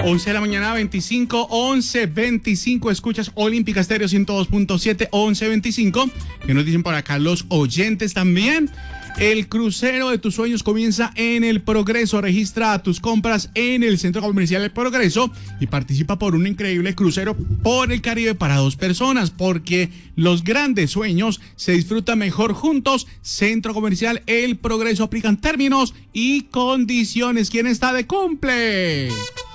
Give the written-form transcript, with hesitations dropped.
11 de la mañana, 25, 11:25. Escuchas Olímpica Estéreo 102.7, 11:25. ¿Qué nos dicen por acá los oyentes también? El crucero de tus sueños comienza en El Progreso. Registra tus compras en el Centro Comercial El Progreso y participa por un increíble crucero por el Caribe para 2 personas, porque los grandes sueños se disfrutan mejor juntos. Centro Comercial El Progreso. Aplican términos y condiciones. ¿Quién está de cumple?